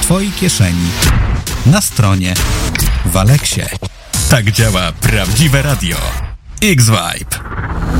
Twojej kieszeni, na stronie, w Aleksie. Tak działa prawdziwe radio. X-Vibe.